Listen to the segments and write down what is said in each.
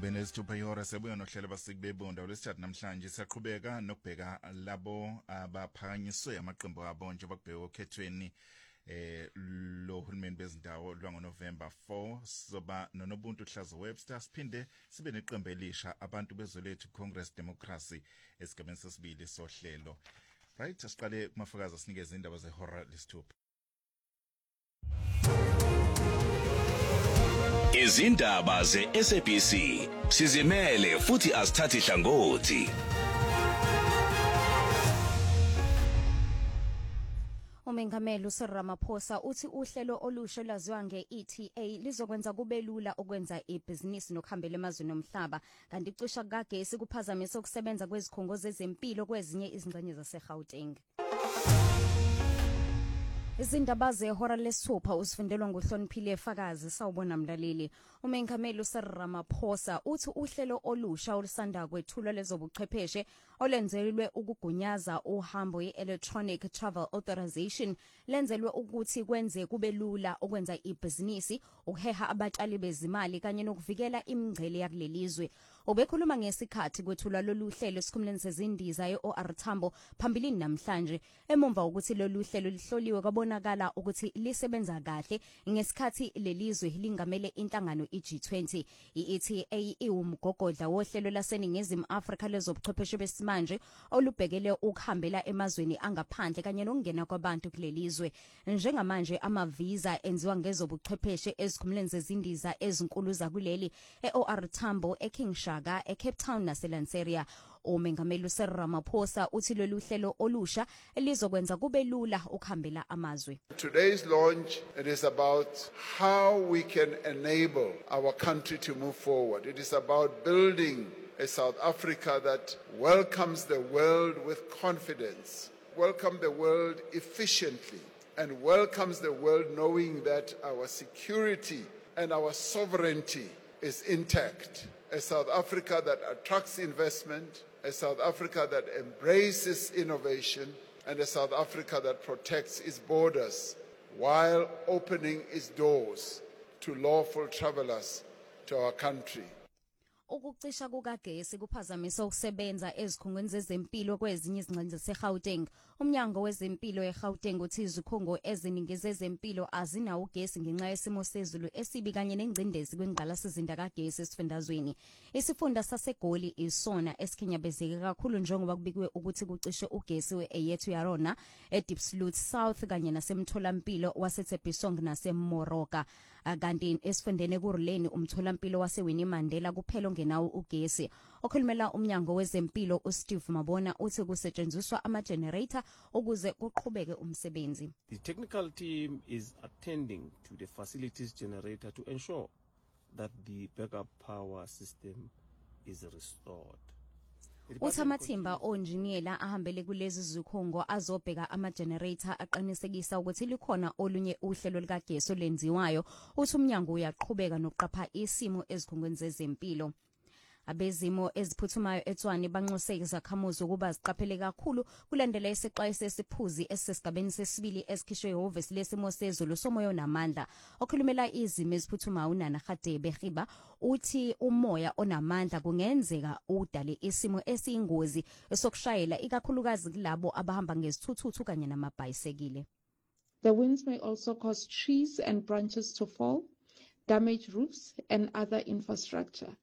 Benezithupha ihora sebuya nohlelo basikubebonda lesithathu namhlanje siyaqhubeka nokubheka labo abaphakanyiswe amaqembu abo nje bakubheka okhethweni lo hulumeni bezindawo lwangoNovember 4 soba noNobuntu Hlazo Webster siphinde sibe neqembu elisha abantu bezolethu Congress Democracy esigabeni sesibili sohlelo. Right, asiqale kumafakazi asinikeze indaba zehora lesithupha. Izindaba ze-SABC sizimele futhi asithathi hlangothi. Umengameli uCyril Ramaphosa uthi uhlelo olusha lwaziwa nge-ETA lizokwenza kube lula ukwenza ibhizinisi nokuhambela emazweni omhlaba kanti icisha kagesi kuphazamisa ukusebenza kwezikhungo zezempilo kwezinye izingxenye zaseGauteng. Izindaba zehora lesithupha usifundelwa nguHloniphile Fakazi sawubona mlaleli. Umengameli uCyril Ramaphosa uthi uhlelo olusha olusanda kwethulwa lezobuchwepheshe olenzelwe ukugunyaza uhambo ye-Electronic Travel Authorization lenzelwe ukuthi kwenze kube lula ukwenza ibhizinisi, ukuheha abatshali bezimali kanye nokuvikela imingcele yakulelizwe. Obekhuluma ngesikhathi kwethulwa lolu hlelo esikhumuleni sezindiza ye-OR Tambo phambilini namhlanje emumva ukuthi lolu hlelo lihloliwe bonakala ukuthi lisebenza kahle ngesikhathi lelizwe lingamele inhlangano iG20. I-ETA iwumgogodla wohlelo laseNingizimu Afrika lezobuchwepheshe besimanje olubhekele ukuhambela emazweni angaphandle kanye nokungena kwabantu kulelizwe. Njengamanje amavisa enziwa ngezobuchwepheshe ezikhumuleni zezindiza ezinkulu zakuleli e-OR Tambo, eKing Shaka, eCape Town naseLanseria. Umengameli uCyril Ramaphosa uthi lolu hlelo olusha elizokwenza kube lula ukuhambela amazwe. Today's launch, it is about how we can enable our country to move forward. It is about building a South Africa that welcomes the world with confidence, welcome the world efficiently, and welcomes the world knowing that our security and our sovereignty is intact. A South Africa that attracts investment, a South Africa that embraces innovation, and a South Africa that protects its borders while opening its doors to lawful travelers to our country. Ukucisha kukagesi kuphazamisa ukusebenza ezikhungweni zezempilo kwezinye izingxenye zaseGauteng. Umnyango wezempilo eGauteng uthi izikhungo eziningi zezempilo azinawo ugesi ngenxa yesimo sezulu esibi kanye nengcindezi kwengqalasizinda kagesi esifundazweni. Isifunda saseGoli isona esikhinyabezeke kakhulu njengoba kubikwe ukuthi kucishe ugesi eyethu yarona eDiepsloot South kanye nasemtholampilo waseThembisong naseMoroka. Kanti esifundeni kuRuleni umtholampilo waseWinnie Mandela kuphela ongenawo ugesi. Okhulumela umnyango wezempilo uSteve Mabona uthi kusetshenziswa ama-generator ukuze kuqhubeke umsebenzi. The technical team is attending to the facilities generator to ensure that the backup power system is restored. Uthamathimba onjiniyela ahambele kulezi zikhungo azobheka ama-generator aqinisekisa ukuthi likhona olunye uhlelo likagesi olenziwayo. Uthi umnyango uyaqhubeka nokuqapha isimo ezikhungweni zezempilo. Abezimo eziphuthumayo eTshwane banxuse izakhamuzi ukuba ziqaphele kakhulu kulandela isixwayiso esiphuzi esisigabeni sesibili esikhishwe ehhovisi lesimo sezulu somoya namandla. Okhulumela izimo eziphuthumayo uNana Gadebe Giba uthi umoya onamandla kungenzeka udale isimo esiyingozi esokushayela ikakhulukazi kulabo abahamba ngezithuthuthu kanye namabhayisikile. The winds may also cause trees and branches to fall, damage roofs and other infrastructure.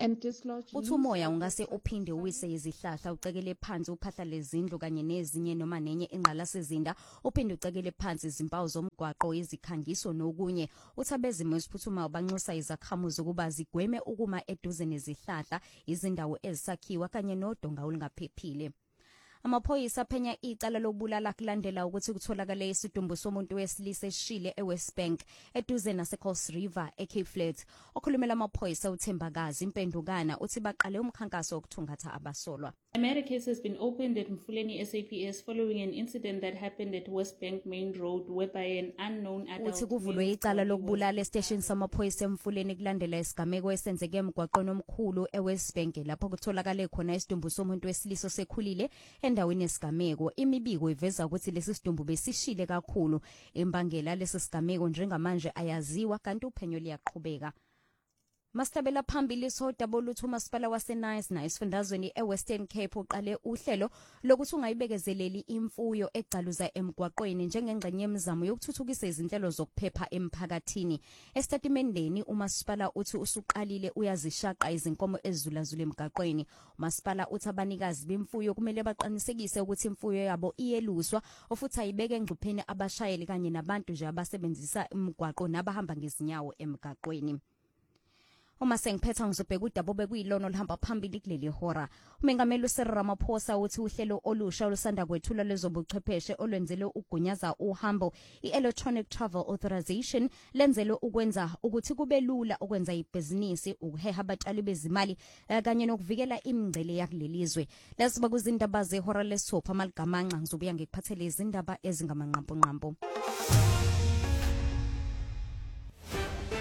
Uthi umoya ungase uphinde uwise izihlahla ucekele phansi uphahla lezindlu kanye nezinye noma nenye ingqalasizinda uphinde ucekele phansi izimpawu zomgwaqo izikhangiso nokunye. Uthi abezimo eziphuthumayo banxusa izakhamuzi ukuba zigweme ukuma eduze nezihlahla, izindawo ezisakhiwa kanye nodonga olungaphephile. Amaphoyisa aphenya icala lobulala kulandela ukuthi kutholakale isidumbu somuntu wesilisa esishile eWestbank eduze naseCross River eCape Flats. Okhulumela amaphoyisa uThembakazi Impendukana uthi baqale umkhankaso wokuthungatha abasolwa. A matter case has been opened at Mfuleni SAPS following an incident that happened at Westbank Main Road whereby an unknown adult uthi kuvulwe icala lokubulala estation samaphoyisa eMfuleni kulandela isigameko esenzeke emgwaqweni omkhulu eWestbank lapho kutholakale khona isidumbu somuntu wesilisa sekhulile endaweni yesigameko. Imibiko iveza ukuthi lesi sidumbu besishile kakhulu. Imbangela lesi sigameko njengamanje ayaziwa kanti uphenyo liyaqhubeka. Mastabela phambili sodabula ukuthi umasipala waseNice esifundazweni eWestern Cape uqale uhlelo lokuthi ungayibekezeleli imfuyo egcaluza emgwaqweni njengengxenye yemizamo yokuthuthukisa izinhlelo zokuphepha emphakathini. Estatimendeni umasipala uthi usuqalile uyazishaqa izinkomo ezizulazula emgwaqweni. Umasipala uthi abanikazi bemfuyo kumele baqinisekise ukuthi imfuyo yabo iyeluswa ofuthi ayibeke engcupheni abashayeli kanye nabantu nje abasebenzisa imigwaqo nabahamba ngezinyawo emgwaqweni. Uma sengiphetha ngizobheka udaba bekuyilona olihamba phambili kuleli hora. Umengameli uCyril Ramaphosa uthi uhlelo olusha olusanda kwethula lezobuchwepheshe olwenzele ugunyaza uhambo i-Electronic Travel Authorization lenzelwe ukwenza ukuthi kube lula ukwenza ibhizinisi, ukuheha abatshali bezimali kanye nokuvikela imingcele yakulelizwe. Lesiba kuzindaba zehora lesithupha amaligamanqa ngizobuya ngikuphathele izindaba ezingamanqamponqampo.